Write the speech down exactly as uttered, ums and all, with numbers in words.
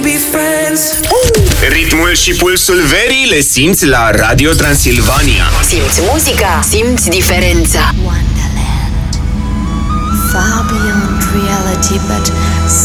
be friends. Ritmul și pulsul verii le simți la Radio Transilvania. Simți muzica, simți diferența. Wonderland, far beyond reality, but